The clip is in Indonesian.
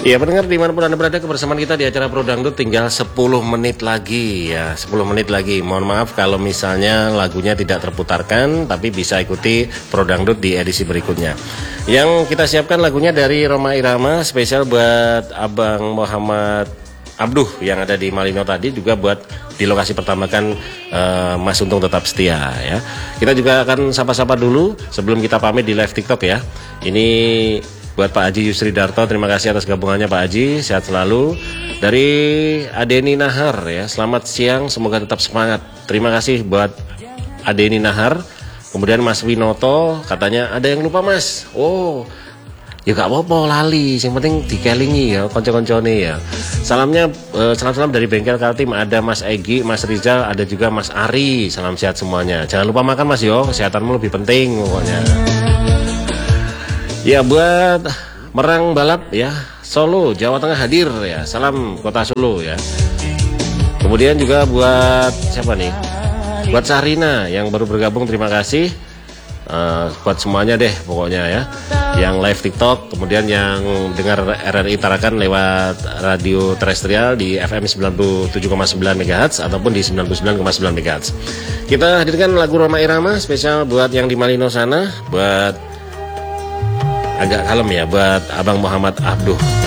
Ya pendengar dimanapun Anda berada, kebersamaan kita di acara Pro Dangdut tinggal 10 menit lagi ya, 10 menit lagi. Mohon maaf kalau misalnya lagunya tidak terputarkan, tapi bisa ikuti Pro Dangdut di edisi berikutnya. Yang kita siapkan lagunya dari Rhoma Irama, spesial buat Abang Muhammad Abduh yang ada di Malino tadi, juga buat di lokasi pertama kan Mas Untung tetap setia ya. Kita juga akan sapa-sapa dulu sebelum kita pamit di live TikTok ya. Ini buat Pak Haji Yusri Darto, terima kasih atas gabungannya Pak Haji, sehat selalu. Dari Adeni Nahar ya, selamat siang, semoga tetap semangat. Terima kasih buat Adeni Nahar. Kemudian Mas Winoto, katanya ada yang lupa Mas. Oh, ya gak apa-apa, lali, yang penting dikelingi ya, konco-koncone ya. Salamnya, salam-salam dari Bengkel Kaltim, ada Mas Egi, Mas Rizal, ada juga Mas Ari. Salam sehat semuanya. Jangan lupa makan Mas yo, kesehatanmu lebih penting pokoknya. Ya buat Merang Balap ya, Solo, Jawa Tengah hadir ya. Salam Kota Solo ya. Kemudian juga buat siapa nih? Buat Sarina yang baru bergabung, terima kasih. Buat semuanya deh pokoknya ya. Yang live TikTok, kemudian yang dengar RRI Tarakan lewat radio terestrial di FM 97,9 MHz ataupun di 99,9 MHz. Kita hadirkan lagu Rhoma Irama spesial buat yang di Malino sana, buat agak kalem ya, buat Abang Muhammad Abduh.